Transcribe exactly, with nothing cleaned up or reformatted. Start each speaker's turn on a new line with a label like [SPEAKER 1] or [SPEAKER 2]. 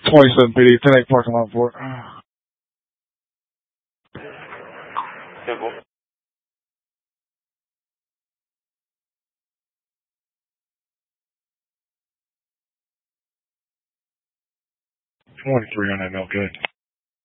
[SPEAKER 1] twenty-seven P D, ten eight parking lot for it.
[SPEAKER 2] Simple.
[SPEAKER 1] twenty-three on that milk good.